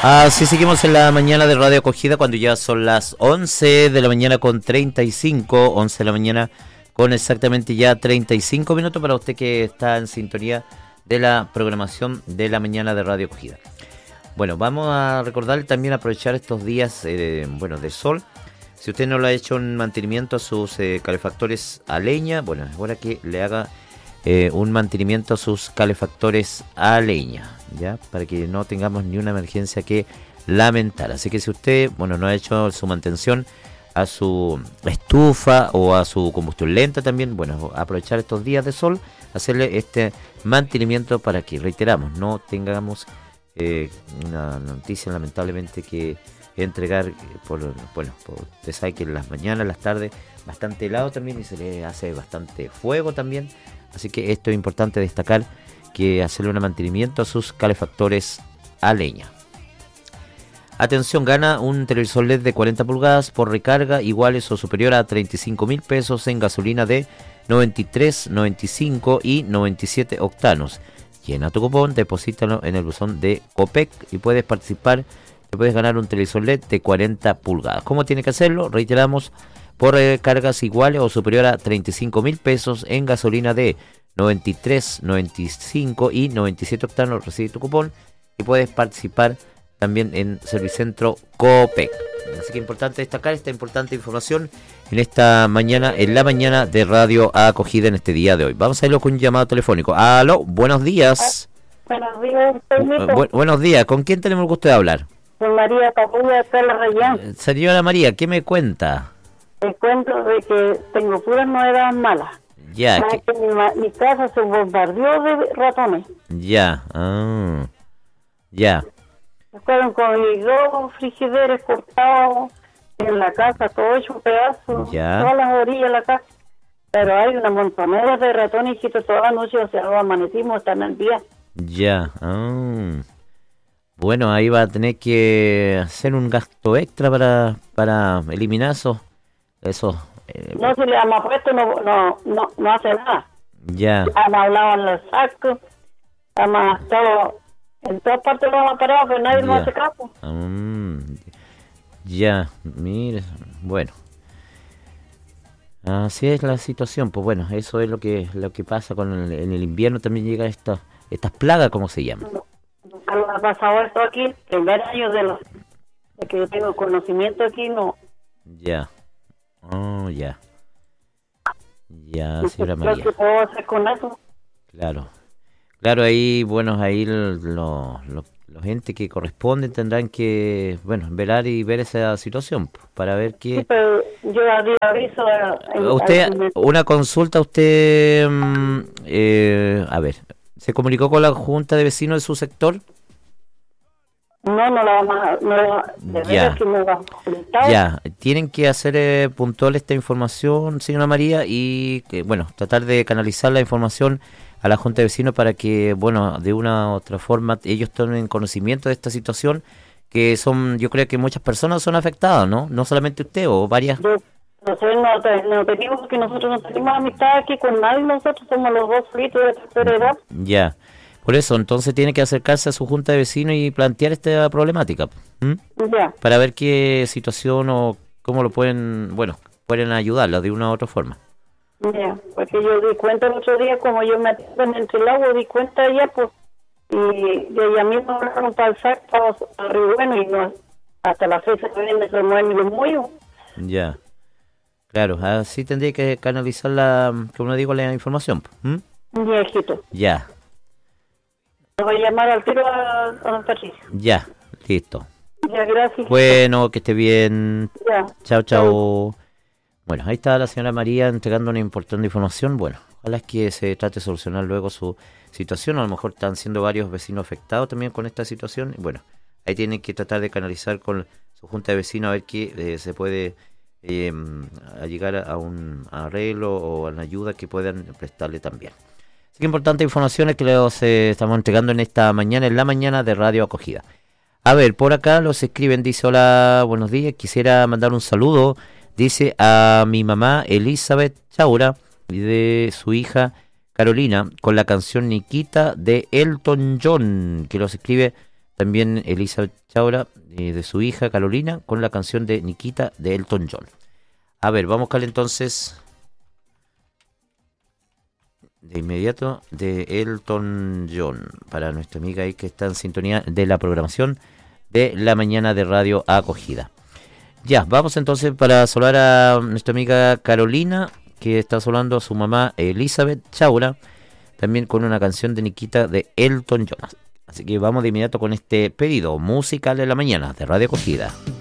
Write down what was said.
Así seguimos en la mañana de Radio Acogida cuando ya son las 11 de la mañana con 35, 11 de la mañana con exactamente ya 35 minutos para usted que está en sintonía de la programación de la mañana de Radio Acogida. Bueno, vamos a recordar también aprovechar estos días de sol. Si usted no le ha hecho un mantenimiento a sus calefactores a leña, bueno, es hora que le haga un mantenimiento a sus calefactores a leña, ¿ya? Para que no tengamos ni una emergencia que lamentar. Así que si usted, no ha hecho su mantención a su estufa o a su combustión lenta también, aprovechar estos días de sol, hacerle este mantenimiento para que, reiteramos, no tengamos una noticia lamentablemente que entregar usted sabe que en las mañanas, las tardes, bastante helado también y se le hace bastante fuego también. Así que esto es importante destacar, que hacerle un mantenimiento a sus calefactores a leña. Atención, gana un televisor LED de 40 pulgadas por recarga iguales o superior a 35.000 pesos en gasolina de 93, 95 y 97 octanos. Llena tu cupón, deposítalo en el buzón de Copec y puedes participar. Te puedes ganar un televisor LED de 40 pulgadas. ¿Cómo tiene que hacerlo? Reiteramos, por cargas iguales o superior a 35.000 pesos en gasolina de 93, 95 y 97 octanos, recibe tu cupón y puedes participar también en Servicentro Copec. Así que importante destacar esta importante información en esta mañana, en la mañana de Radio Acogida en este día de hoy. Vamos a irlo con un llamado telefónico. Aló, buenos días. Buenos días, buenos días. ¿Con quién tenemos el gusto de hablar? Con María Capulla de Perla Rayán. Señora María, ¿qué me cuenta? Te cuento de que tengo puras novedades malas. Ya. Que mi casa se bombardeó de ratones. Ya. Ya. Fueron con mis dos frigideros cortados en la casa, todo hecho pedazos, todas las orillas de la casa. Pero hay una montonera de ratones que toda la noche, lo amanecimos hasta en el día. Ya. Bueno, ahí va a tener que hacer un gasto extra para eliminar esos. No, si le hemos puesto, no hace nada. Ya. Han hablado en los sacos, hemos estado en todas partes, lo hemos parado, pero nadie nos hace caso. Ya, mire, bueno. Así es la situación, pues bueno, eso es lo que pasa en el invierno, también llega estas plagas, ¿cómo se llaman? Nunca lo ha pasado esto aquí, primer año de que yo tengo conocimiento aquí, no. Ya. Ya. Ya, señora María. ¿Qué puedo hacer con eso? Claro, ahí, ahí los gente que corresponde tendrán que, velar y ver esa situación para ver qué. Sí, pero yo aviso una consulta, usted, a ver, ¿se comunicó con la Junta de Vecinos de su sector? No la vamos a... Ya. Que me va a ya, tienen que hacer puntual esta información, señora María, y tratar de canalizar la información a la Junta de Vecinos para que, de una u otra forma, ellos tomen conocimiento de esta situación, que yo creo que muchas personas son afectadas, ¿no? No solamente usted o varias. Nosotros no tenemos, que nosotros no tenemos amistad aquí con nadie, nosotros somos los dos fritos de tercera edad. Ya. Por eso, entonces tiene que acercarse a su junta de vecinos y plantear esta problemática. Ya. Para ver qué situación o cómo lo pueden ayudarla de una u otra forma. Ya, porque yo di cuenta el otro día, como yo me atiendo entre el agua, di cuenta ya, pues, y de ella misma hablaron para el saco a Río Bueno, y no, hasta la fecha que viene se mueven los mollos. Ya. Claro, así tendría que canalizar la información. Viejito. Ya. Te voy a llamar al tiro a don Patricio. Ya, listo. Ya, gracias. Bueno, que esté bien. Ya. Chao. Bueno, ahí está la señora María entregando una importante información. Ojalá es que se trate de solucionar luego su situación. A lo mejor están siendo varios vecinos afectados también con esta situación. Ahí tienen que tratar de canalizar con su junta de vecinos a ver qué se puede llegar a un arreglo o a una ayuda que puedan prestarle también. Así que importante información es que los estamos entregando en esta mañana, en la mañana de Radio Acogida. A ver, por acá los escriben, dice: hola, buenos días, quisiera mandar un saludo, dice, a mi mamá Elizabeth Chaura y de su hija Carolina, con la canción Nikita de Elton John, que los escribe también Elizabeth Chaura, de su hija Carolina, con la canción de Nikita de Elton John. A ver, vamos a buscarle entonces de inmediato de Elton John para nuestra amiga ahí que está en sintonía de la programación de la mañana de Radio Acogida. Ya, vamos entonces para saludar a nuestra amiga Carolina, que está saludando a su mamá Elizabeth Chaura, también con una canción de Nikita de Elton John. Así que vamos de inmediato con este pedido musical de la mañana de Radio Acogida.